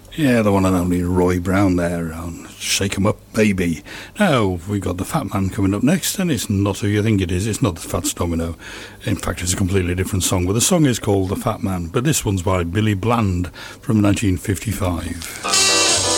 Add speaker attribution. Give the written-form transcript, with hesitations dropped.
Speaker 1: Yeah, the one and only Roy Brown there on Shake 'Em Up Baby. Now, we've got the Fat Man coming up next, and it's not who you think it is. It's not the Fats Domino. In fact, it's a completely different song, but the song is called The Fat Man, but this one's by Billy Bland from 1955.